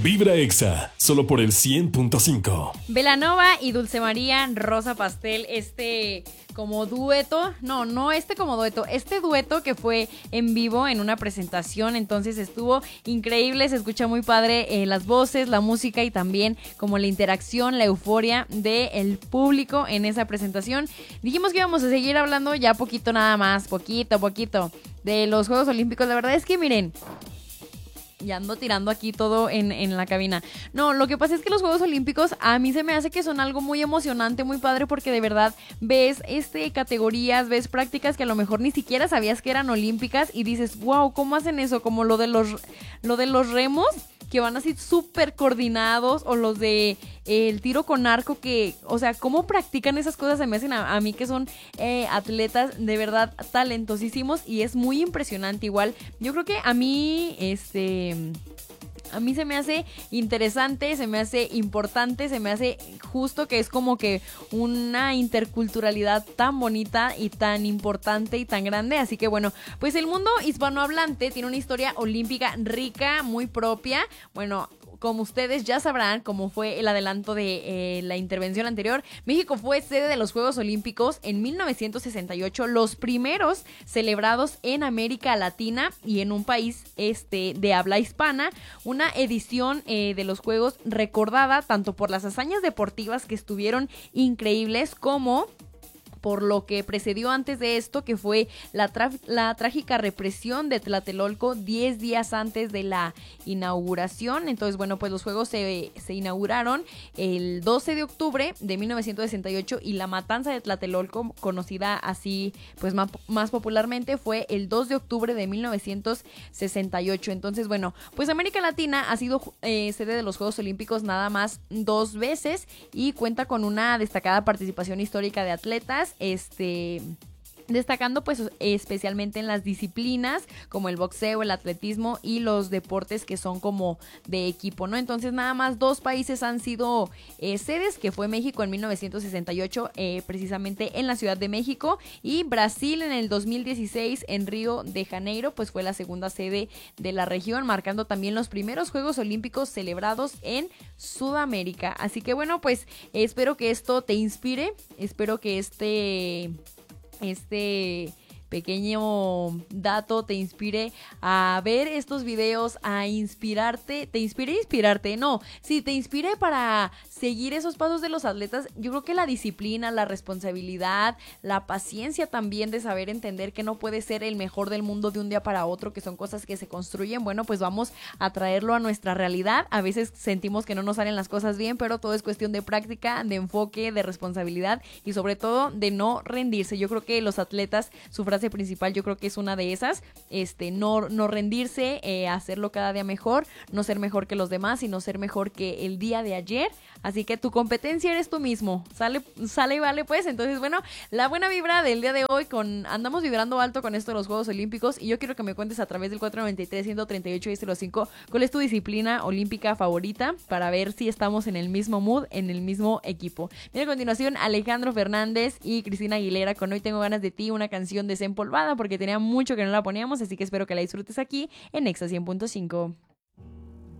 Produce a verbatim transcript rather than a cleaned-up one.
Vibra Exa, solo por el cien punto cinco. Belanova y Dulce María Rosa Pastel, este como dueto, no, no este como dueto, este dueto que fue en vivo en una presentación, entonces estuvo increíble, se escucha muy padre eh, las voces, la música y también como la interacción, la euforia del público en esa presentación. Dijimos que íbamos a seguir hablando ya poquito nada más, poquito, poquito, de los Juegos Olímpicos. La verdad es que miren, ya ando tirando aquí todo en, en la cabina. No, lo que pasa es que los Juegos Olímpicos a mí se me hace que son algo muy emocionante, muy padre, porque de verdad ves este categorías, ves prácticas que a lo mejor ni siquiera sabías que eran olímpicas y dices, wow, ¿cómo hacen eso? Como lo de los, lo de los remos, que van así súper coordinados, o los de eh, el tiro con arco, que, o sea, cómo practican esas cosas, se me hacen a, a mí que son eh, atletas de verdad talentosísimos y es muy impresionante. Igual, yo creo que a mí, este... a mí se me hace interesante, se me hace importante, se me hace justo que es como que una interculturalidad tan bonita y tan importante y tan grande. Así que bueno, pues el mundo hispanohablante tiene una historia olímpica rica, muy propia. Bueno, como ustedes ya sabrán, como fue el adelanto de eh, la intervención anterior, México fue sede de los Juegos Olímpicos en mil novecientos sesenta y ocho, los primeros celebrados en América Latina y en un país este, de habla hispana, una edición eh, de los Juegos recordada tanto por las hazañas deportivas que estuvieron increíbles como por lo que precedió antes de esto, que fue la, tra- la trágica represión de Tlatelolco diez días antes de la inauguración. Entonces, bueno, pues los Juegos se, se inauguraron el doce de octubre de mil novecientos sesenta y ocho y la matanza de Tlatelolco, conocida así pues más, más popularmente, fue el dos de octubre de mil novecientos sesenta y ocho. Entonces, bueno, pues América Latina ha sido eh, sede de los Juegos Olímpicos nada más dos veces y cuenta con una destacada participación histórica de atletas, este... destacando pues especialmente en las disciplinas como el boxeo, el atletismo y los deportes que son como de equipo, ¿no? Entonces nada más dos países han sido eh, sedes, que fue México en mil novecientos sesenta y ocho, eh, precisamente en la Ciudad de México, y Brasil en el dos mil dieciséis en Río de Janeiro, pues fue la segunda sede de la región, marcando también los primeros Juegos Olímpicos celebrados en Sudamérica. Así que bueno, pues espero que esto te inspire, espero que este... este pequeño dato te inspire a ver estos videos, a inspirarte, te inspire a inspirarte, no, sí, te inspire para seguir esos pasos de los atletas. Yo creo que la disciplina, la responsabilidad, la paciencia también de saber entender que no puedes ser el mejor del mundo de un día para otro, que son cosas que se construyen. Bueno, pues vamos a traerlo a nuestra realidad. A veces sentimos que no nos salen las cosas bien, pero todo es cuestión de práctica, de enfoque, de responsabilidad y sobre todo de no rendirse. Yo creo que los atletas, su frase principal yo creo que es una de esas, este, no, no rendirse, eh, hacerlo cada día mejor, no ser mejor que los demás, sino ser mejor que el día de ayer. Así que tu competencia eres tú mismo, sale, sale y vale pues. Entonces bueno, la buena vibra del día de hoy, con andamos vibrando alto con esto de los Juegos Olímpicos, y yo quiero que me cuentes a través del cuatro noventa y tres, ciento treinta y ocho y cero cinco cuál es tu disciplina olímpica favorita, para ver si estamos en el mismo mood, en el mismo equipo. Mira, a continuación Alejandro Fernández y Cristina Aguilera con Hoy Tengo Ganas de Ti, una canción desempolvada porque tenía mucho que no la poníamos, así que espero que la disfrutes aquí en Exa cien punto cinco.